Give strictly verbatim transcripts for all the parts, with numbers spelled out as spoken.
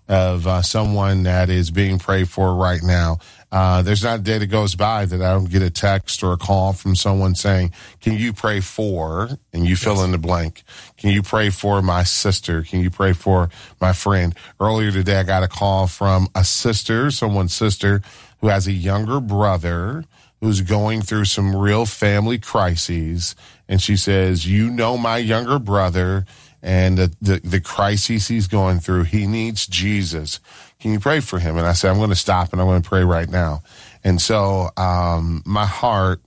of uh, someone that is being prayed for right now. Uh, there's not a day that goes by that I don't get a text or a call from someone saying, can you pray for, and you fill yes. in the blank. Can you pray for my sister? Can you pray for my friend? Earlier today, I got a call from a sister, someone's sister, who has a younger brother who's going through some real family crises. And she says, you know my younger brother and the, the, the crises he's going through. He needs Jesus. Can you pray for him? And I said, I'm going to stop and I'm going to pray right now. And so um, my heart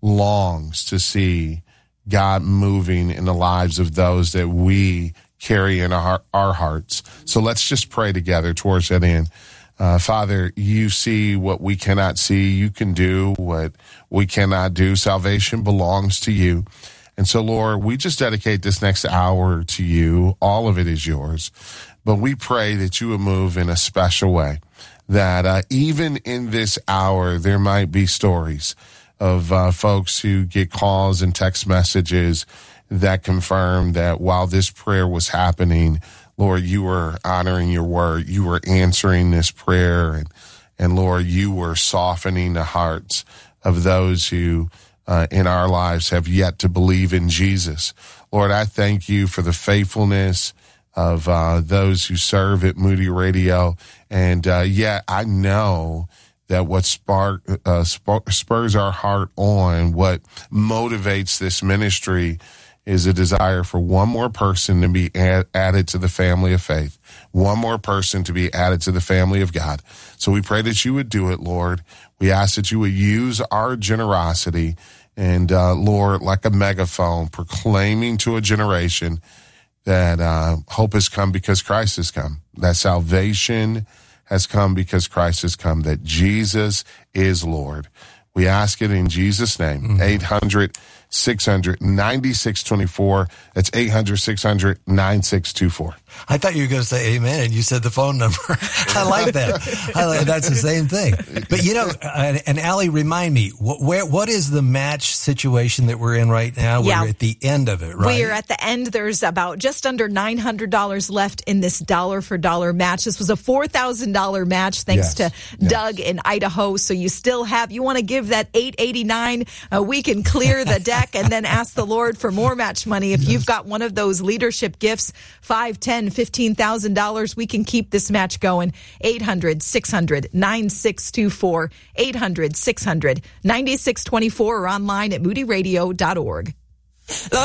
longs to see God moving in the lives of those that we carry in our, our hearts. So let's just pray together towards that end. Uh, Father, you see what we cannot see. You can do what we cannot do. Salvation belongs to you. And so, Lord, we just dedicate this next hour to you. All of it is yours. But we pray that you would move in a special way, that uh, even in this hour, there might be stories of uh, folks who get calls and text messages that confirm that while this prayer was happening, Lord, you were honoring your word. You were answering this prayer. And, and Lord, you were softening the hearts of those who uh, in our lives have yet to believe in Jesus. Lord, I thank you for the faithfulness of uh, those who serve at Moody Radio. And uh, yeah, I know that what spark, uh, spurs our heart on, what motivates this ministry is a desire for one more person to be add, added to the family of faith, one more person to be added to the family of God. So we pray that you would do it, Lord. We ask that you would use our generosity and, uh, Lord, like a megaphone, proclaiming to a generation that uh, hope has come because Christ has come, that salvation has come because Christ has come, that Jesus is Lord. We ask it in Jesus' name. Mm-hmm. eight hundred, six hundred, ninety-six twenty-four. That's eight hundred, six hundred, ninety-six twenty-four. I thought you were going to say amen, and you said the phone number. I like that. I like, that's the same thing. But, you know, and, and Allie, remind me, what, where, what is the match situation that we're in right now? Yeah. We're at the end of it, right? We are at the end. There's about just under nine hundred dollars left in this dollar-for-dollar match. This was a four thousand dollars match, thanks yes. to yes. Doug in Idaho. So you still have, you want to give that eight eighty-nine, uh, we can clear the deck and then ask the Lord for more match money. If yes. you've got one of those leadership gifts, five, ten, fifteen thousand dollars, we can keep this match going. eight hundred, six hundred, ninety-six twenty-four, eight hundred, six hundred, ninety-six twenty-four, or online at moody radio dot org.